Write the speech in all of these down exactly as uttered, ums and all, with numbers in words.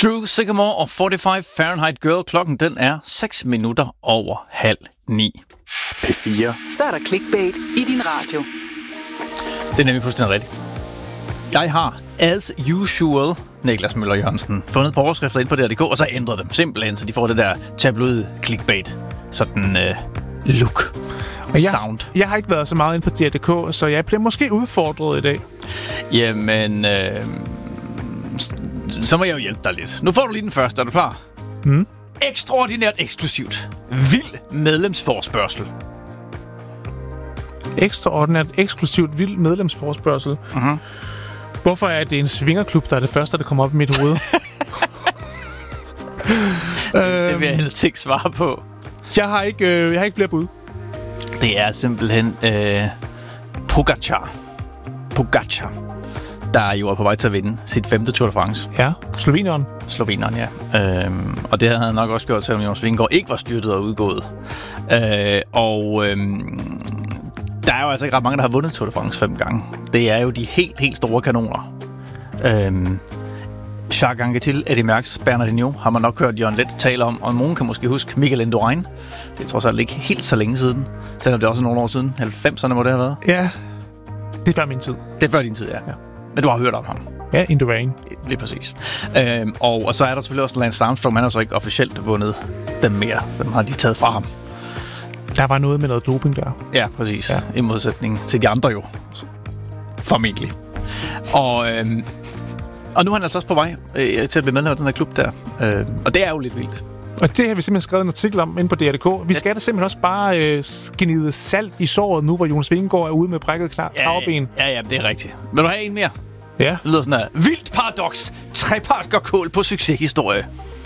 Drew Sycamore og forty-five Fahrenheit Girl. Klokken den er seks minutter over halv ni. P fire. Så er der clickbait i din radio. Det er nemlig fuldstændig rigtigt. Jeg har, as usual, Niklas Møller Jørgensen, fundet på overskrifter ind på D R punktum D K, og så ændret dem simpelthen, så de får det der tabloid clickbait. Sådan uh, look. Og jeg, sound. Jeg har ikke været så meget inde på D R punktum D K, så jeg bliver måske udfordret i dag. Jamen, øh, så må jeg jo hjælpe dig lidt. Nu får du lige den første. Er du klar? Mm. Ekstraordinært eksklusivt. Vild medlemsforspørgsel. Ekstraordinært eksklusivt vild medlemsforspørgsel. Uh-huh. Hvorfor er det en svingerklub, der er det første, der kommer op i mit hoved? Det vil jeg helst ikke svare på. Jeg har ikke, øh, jeg har ikke flere bud. Det er simpelthen øh, Pogačar. Pogačar, der jo er på vej til at vinde sit femte Tour de France. Ja, Slovenien. Slovenien, ja. Øhm, og det havde han nok også gjort, selvom Jonas Vingegaard ikke var styrtet og udgået. Øh, og øhm, der er jo altså ikke ret mange, der har vundet Tour de France fem gange. Det er jo de helt, helt store kanoner. Øhm, Jacques Anquetil, Eddy Merckx, Bernard Hinault har man nok hørt Jørgen Leth tale om, og nogen kan måske huske Miguel Indurain. Det er trods alt ikke helt så længe siden, selvom det er også nogle år siden. halvfemserne må det have været. Ja, det er før min tid. Det er før din tid, ja. ja. Men du har hørt om ham. Ja, Indurain. Lige præcis. Øhm, og, og så er der selvfølgelig også Lance Armstrong, man har så ikke officielt vundet dem mere. Dem har de taget fra ham. Der var noget med noget doping der. Ja, præcis. Ja. I modsætning til de andre jo. Formentlig. Og, øhm, og nu er han altså også på vej øh, til at blive medlem af den her klub der. Øh, og det er jo lidt vildt. Og det har vi simpelthen skrevet en artikel om inde på D R punktum D K. Vi skal da simpelthen også bare øh, gnide salt i såret nu, hvor Jonas Vingegaard er ude med brækket kravben. Ja, ja, ja, det er rigtigt. Vil du have en mere? Ja. Det lyder sådan her. Vildt paradoks. Trepart gør kål på succeshistorie.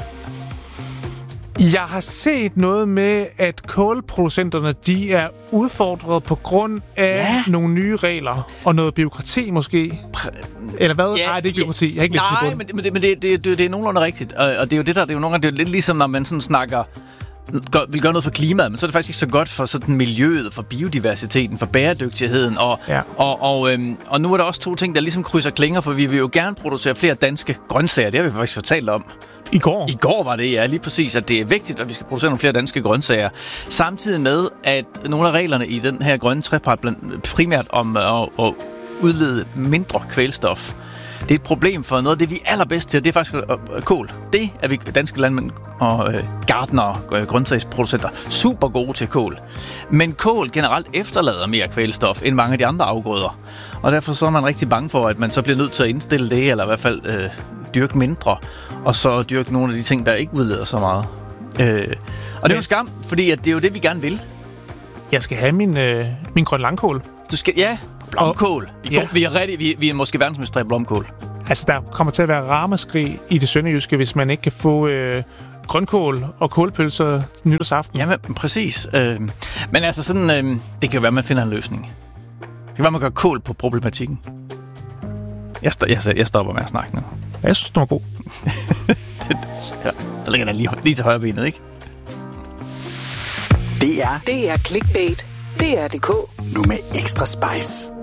Jeg har set noget med, at kålproducenterne, de er udfordret på grund af ja. nogle nye regler og noget bureaukrati måske. Eller hvad? Ja, Nej, det er ikke bureaukrati. Jeg har ikke læst nej, det men, men, det, men det, det, det, det er nogenlunde rigtigt. Og, og det er jo det der, det er jo nogle gange, det er lidt ligesom, når man sådan snakker, gør, vil gøre noget for klimaet, men så er det faktisk ikke så godt for sådan miljøet, for biodiversiteten, for bæredygtigheden. Og, ja. og, og, øhm, og nu er der også to ting, der ligesom krydser klinger, for vi vil jo gerne producere flere danske grøntsager. Det har vi faktisk fortalt om. I går? I går var det, ja, lige præcis, at det er vigtigt, at vi skal producere nogle flere danske grøntsager. Samtidig med, at nogle af reglerne i den her grønne trepart primært om at, at udlede mindre kvælstof. Det er et problem for noget af det, vi er allerbedst til, det er faktisk øh, kål. Det er vi danske landmænd og øh, gartnere og øh, grøntsagsproducenter super gode til kål. Men kål generelt efterlader mere kvælstof end mange af de andre afgrøder. Og derfor så er man rigtig bange for, at man så bliver nødt til at indstille det, eller i hvert fald øh, dyrke mindre, og så dyrke nogle af de ting, der ikke udleder så meget. Øh, og det er jo en skam, fordi at det er jo det, vi gerne vil. Jeg skal have min, øh, min grøn langkål. Du skal, ja, blomkål. Vi, ja. vi, er rigtig, vi, vi er måske verdensmestre i blomkål. Altså, der kommer til at være ramaskrig i det sønderjyske, hvis man ikke kan få øh, grønkål og kålpølser nytårsaften. Jamen, præcis. Øh, men altså sådan, øh, det kan være, at man finder en løsning. Det kan være, man gør kål på problematikken. Jeg, st- jeg, jeg stopper med at snakke nu. Jeg synes, den var god. det, ja, der ligger den lige, lige til højre benet, ikke? Det er Det er clickbait. D R punktum D K. Nu med ekstra spice.